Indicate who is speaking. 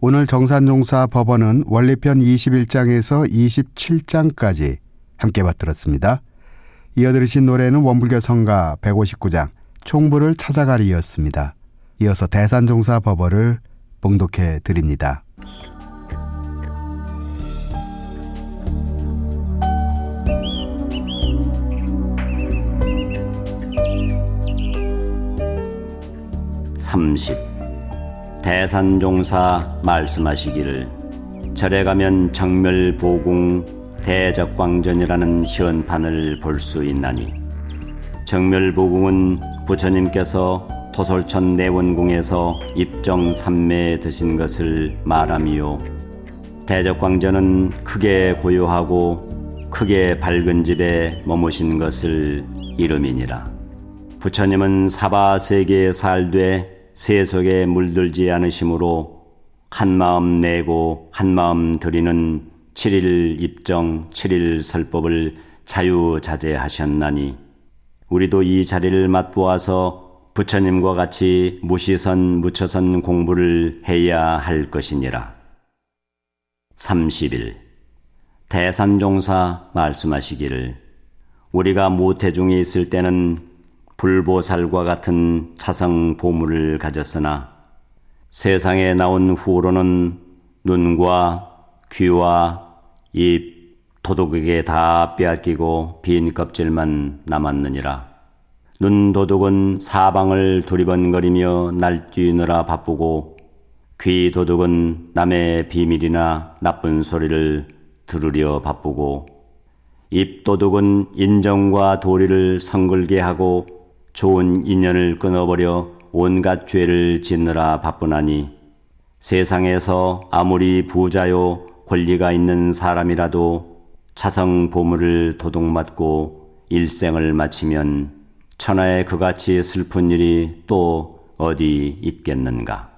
Speaker 1: 오늘 정산종사 법원은 원리편 21장에서 27장까지 함께 받들었습니다. 이어 들으신 노래는 원불교 성가 159장 총부를 찾아가리였습니다. 이어서 대산종사 법어를 봉독해 드립니다.
Speaker 2: 대산종사 말씀하시기를 절에 가면 정멸보궁 대적광전이라는 시원판을 볼 수 있나니 정멸보궁은 부처님께서 토솔천 내원궁에서 입정 삼매에 드신 것을 말함이요, 대적광전은 크게 고요하고 크게 밝은 집에 머무신 것을 이름이니라. 부처님은 사바세계에 살되 세속에 물들지 않으심으로 한마음 내고 한마음 드리는 7일 입정 7일 설법을 자유자재하셨나니 우리도 이 자리를 맛보아서 부처님과 같이 무시선 무처선 공부를 해야 할 것이니라. 30일 대산종사 말씀하시기를 우리가 무태중에 있을 때는 불보살과 같은 차성 보물을 가졌으나 세상에 나온 후로는 눈과 귀와 입, 도둑에게 다 빼앗기고 빈 껍질만 남았느니라. 눈 도둑은 사방을 두리번거리며 날뛰느라 바쁘고, 귀 도둑은 남의 비밀이나 나쁜 소리를 들으려 바쁘고, 입 도둑은 인정과 도리를 성글게 하고 좋은 인연을 끊어버려 온갖 죄를 짓느라 바쁘나니 세상에서 아무리 부자요 권리가 있는 사람이라도 차성 보물을 도둑맞고 일생을 마치면 천하에 그같이 슬픈 일이 또 어디 있겠는가.